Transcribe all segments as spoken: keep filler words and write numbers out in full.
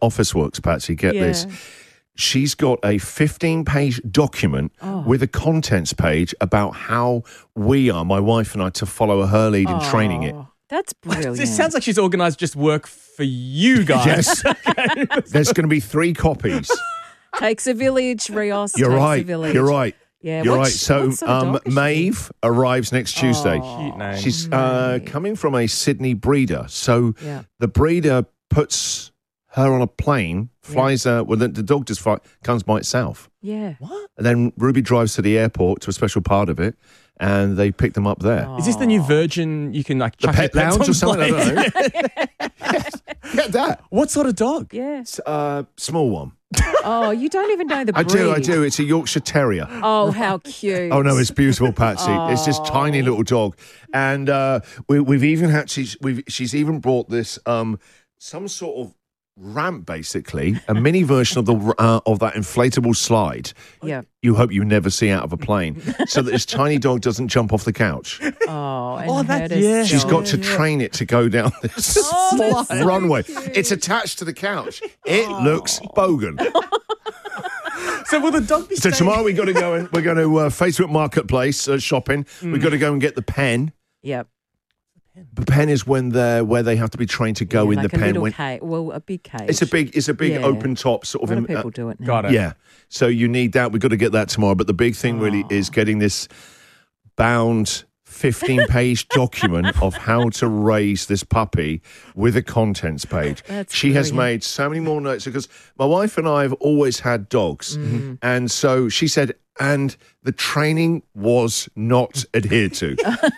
Officeworks, Patsy, get Yeah. this. She's got a fifteen-page document Oh. with a contents page about how we are, my wife and I, to follow her lead in training it. Oh, That's brilliant. It sounds like she's organised just work for you guys. Yes. There's going to be three copies. Takes a village, Rios. You're takes right. A village. You're right. Yeah, You're what right. sh- So, what sort of um, dog is she? Maeve arrives next Tuesday. Cute name. She's uh, coming from a Sydney breeder. So Yeah. the breeder puts her on a plane, flies her. Well, the, the dog just fly, comes by itself. Yeah. And then Ruby drives to the airport to a special part of it, and they pick them up there. Is this the new Virgin? You can like The chuck pet your pets lounge on or something? I planes? don't know. Yes. Get that. What sort of dog? Yeah. It's a small one. Oh, you don't even know the I breed. do, I do. It's a Yorkshire Terrier. Oh, how cute. Oh no, it's beautiful, Patsy. It's this tiny little dog, and uh, we, we've even had she's we've she's even brought this um, some sort of ramp, basically a mini version of the uh, of that inflatable slide. Yeah. You hope you never see out of a plane, so that this tiny dog doesn't jump off the couch. Oh, and Oh, that- hurt yeah. herself. She's got to train it to go down this Oh, that's so runway. cute. It's attached to the couch. It looks bogan. So will the dog be So staying- tomorrow we got to go and we're going to uh, Facebook Marketplace uh, shopping. Mm. We've got to go and get the pen. Yep. The pen is when they're where they have to be trained to go Yeah, in like the a pen. little When, cage. Well, a big cage. it's a big, it's a big Yeah. open top sort A of. lot of im- people uh, do it now. Got it. Yeah. So you need that. We've got to get that tomorrow. But the big thing really is getting this bound fifteen-page document of how to raise this puppy with a contents page. That's she has brilliant. made so many more notes because my wife and I have always had dogs, Mm-hmm. and so she said, and the training was not adhered to.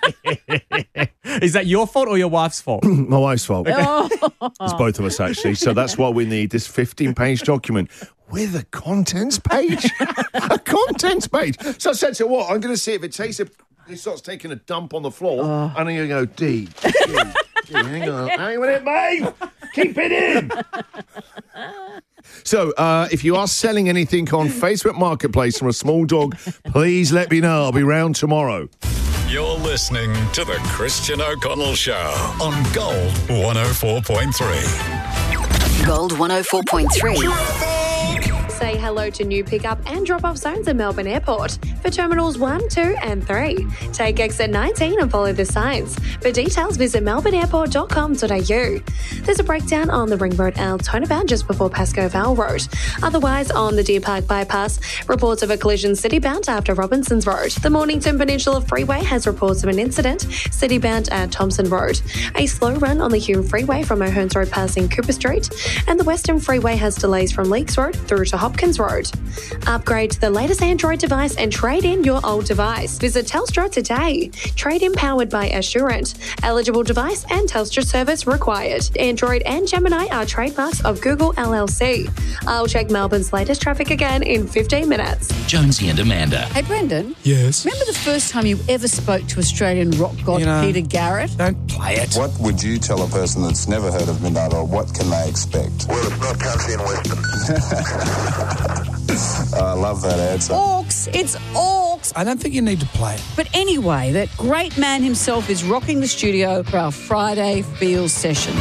Is that your fault or your wife's fault? My wife's fault. Oh. It's both of us, actually. So that's why we need this fifteen-page document with a contents page. A contents page. So I said to her, what? I'm going to see if it takes a... It starts taking a dump on the floor. And I'm going to go, D, D, D, hang on. Hang on it, mate. Keep it in. So uh, if you are selling anything on Facebook Marketplace from a small dog, please let me know. I'll be round tomorrow. You're listening to the Christian O'Connell Show on Gold one oh four point three. Gold one oh four point three. Say hello to new pickup and drop-off zones at Melbourne Airport for Terminals one, two and three. Take exit nineteen and follow the signs. For details, visit melbourne airport dot com dot a u. There's a breakdown on the Ring Road L turnabout just before Pascoe Vale Road. Otherwise, on the Deer Park Bypass, reports of a collision citybound after Robinsons Road. The Mornington Peninsula Freeway has reports of an incident citybound at Thompson Road. A slow run on the Hume Freeway from O'Hearns Road passing Cooper Street. And the Western Freeway has delays from Leakes Road through to Hopkins Road. Upgrade to the latest Android device and trade in your old device. Visit Telstra today. Trade in powered by Assurant. Eligible device and Telstra service required. Android and Gemini are trademarks of Google L L C. I'll check Melbourne's latest traffic again in fifteen minutes. Jonesy and Amanda. Hey, Brendan. Yes. Remember the first time you ever spoke to Australian rock god You know- Peter Garrett? Don't play it. What would you tell a person that's never heard of Midnight Oil? What can they expect? Well, it's not country and western. I love that answer. Orcs. It's Orcs. I don't think you need to play it. But anyway, that great man himself is rocking the studio for our Friday Feels sessions.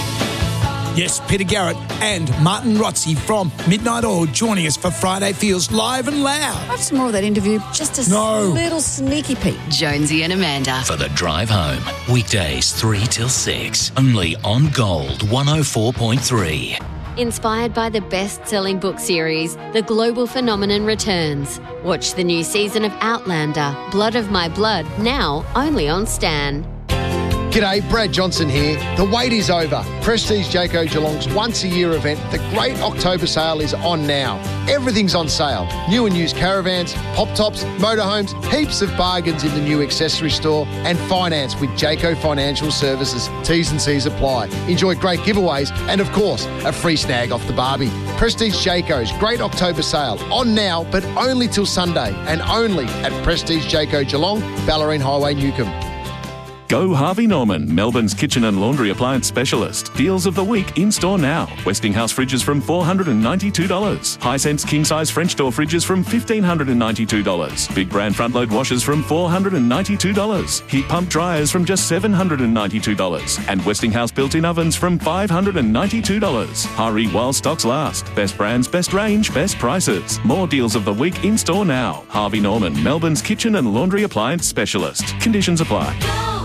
Yes, Peter Garrett and Martin Rotzi from Midnight Oil joining us for Friday Feels live and loud. Have some more of that interview. Just a No. little sneaky peek. Jonesy and Amanda. For the drive home. Weekdays three till six. Only on Gold one oh four point three. Inspired by the best-selling book series, The Global Phenomenon returns. Watch the new season of Outlander, Blood of My Blood, now only on Stan. G'day, Brad Johnson here. The wait is over. Prestige Jayco Geelong's once-a-year event, the Great October Sale, is on now. Everything's on sale. New and used caravans, pop-tops, motorhomes, heaps of bargains in the new accessory store, and finance with Jayco Financial Services. T's and C's apply. Enjoy great giveaways and, of course, a free snag off the Barbie. Prestige Jayco's Great October Sale, on now, but only till Sunday, and only at Prestige Jayco Geelong, Ballerine Highway, Newcomb. Go Harvey Norman, Melbourne's kitchen and laundry appliance specialist. Deals of the week in-store now. Westinghouse fridges from four hundred ninety-two dollars. Hisense king-size French door fridges from one thousand five hundred ninety-two dollars. Big brand front-load washers from four hundred ninety-two dollars. Heat pump dryers from just seven hundred ninety-two dollars. And Westinghouse built-in ovens from five hundred ninety-two dollars. Hurry while stocks last. Best brands, best range, best prices. More deals of the week in-store now. Harvey Norman, Melbourne's kitchen and laundry appliance specialist. Conditions apply.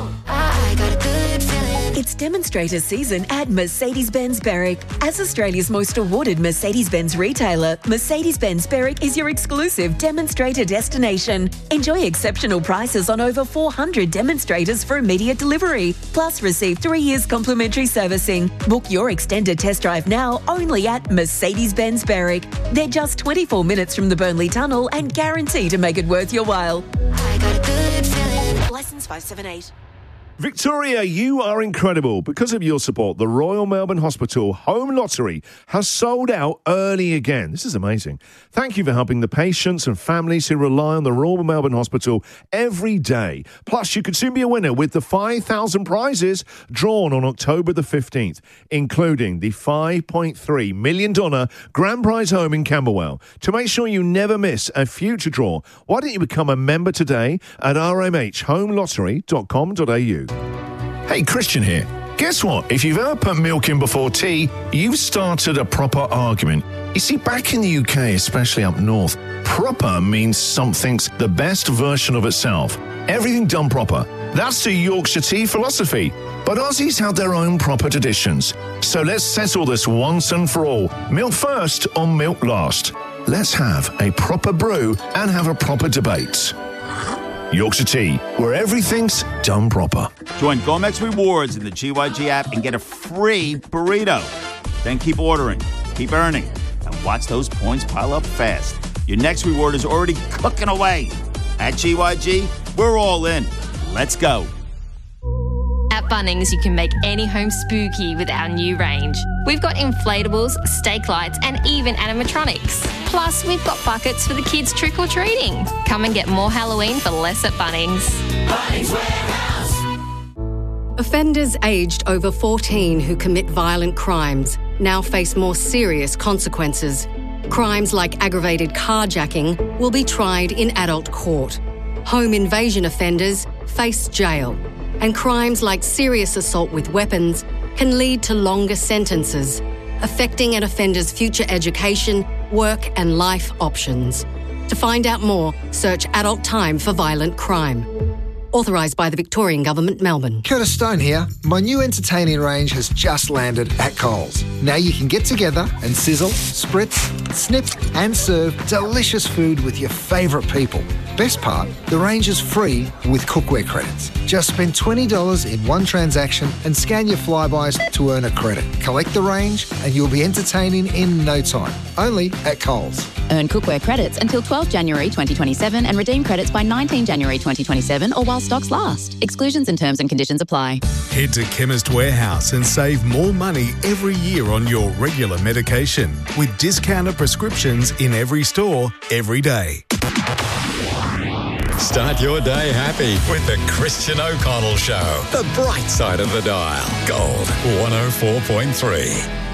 It's demonstrator season at Mercedes-Benz Berwick. As Australia's most awarded Mercedes-Benz retailer, Mercedes-Benz Berwick is your exclusive demonstrator destination. Enjoy exceptional prices on over four hundred demonstrators for immediate delivery. Plus, receive three years complimentary servicing. Book your extended test drive now only at Mercedes-Benz Berwick. They're just twenty-four minutes from the Burnley Tunnel and guarantee to make it worth your while. I got a good feeling. Licence five seven eight. Victoria, you are incredible. Because of your support, the Royal Melbourne Hospital Home Lottery has sold out early again. This is amazing. Thank you for helping the patients and families who rely on the Royal Melbourne Hospital every day. Plus, you could soon be a winner with the five thousand prizes drawn on October the fifteenth, including the five point three million dollars grand prize home in Camberwell. To make sure you never miss a future draw, why don't you become a member today at r m h home lottery dot com dot a u. Hey, Christian here. Guess what? If you've ever put milk in before tea, you've started a proper argument. You see, back in the U K, especially up north, proper means something's the best version of itself. Everything done proper. That's the Yorkshire tea philosophy. But Aussies have their own proper traditions. So let's settle this once and for all. Milk first or milk last? Let's have a proper brew and have a proper debate. Yorkshire Tea, where everything's done proper. Join Gomex Rewards in the G Y G app and get a free burrito. Then keep ordering, keep earning, and watch those points pile up fast. Your next reward is already cooking away. At G Y G, we're all in. Let's go. At Bunnings, you can make any home spooky with our new range. We've got inflatables, stake lights, and even animatronics. Plus, we've got buckets for the kids trick-or-treating. Come and get more Halloween for less at Bunnings. Bunnings Warehouse. Offenders aged over fourteen who commit violent crimes now face more serious consequences. Crimes like aggravated carjacking will be tried in adult court. Home invasion offenders face jail. And crimes like serious assault with weapons can lead to longer sentences, affecting an offender's future education, work and life options. To find out more, search Adult Time for Violent Crime. Authorised by the Victorian Government, Melbourne. Curtis Stone here. My new entertaining range has just landed at Coles. Now you can get together and sizzle, spritz, snip and serve delicious food with your favourite people. Best part, the range is free with cookware credits. Just spend twenty dollars in one transaction and scan your Flybys to earn a credit. Collect the range and you'll be entertaining in no time. Only at Coles. Earn cookware credits until twelfth January twenty twenty-seven and redeem credits by nineteenth January twenty twenty-seven or while stocks last. Exclusions and terms and conditions apply. Head to Chemist Warehouse and save more money every year on your regular medication with discounted prescriptions in every store, every day. Start your day happy with the Christian O'Connell Show. The bright side of the dial. Gold one oh four point three.